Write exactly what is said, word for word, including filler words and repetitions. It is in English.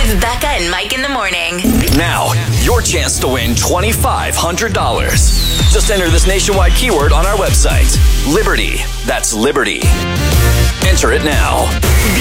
With Becca and Mike in the morning. Now, your chance to win twenty-five hundred dollars. Just enter this nationwide keyword on our website. Liberty. That's Liberty. Enter it now.